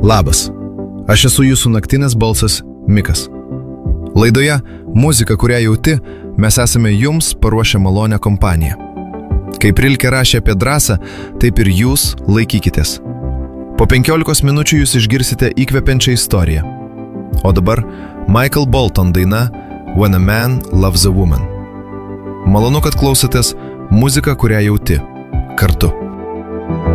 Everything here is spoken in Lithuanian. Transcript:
Labas, aš esu jūsų naktinės balsas Mikas. Laidoje Muzika, kurią jauti, mes esame jums paruošę malonę kompaniją. Kaip Rilke rašė apie drąsą, taip ir jūs laikykitės. Po 15 minučių jūs išgirsite įkvepiančią istoriją. O dabar Michael Bolton daina When a Man Loves a Woman. Malonu, kad klausotės Muzika, kurią jauti. Kartu.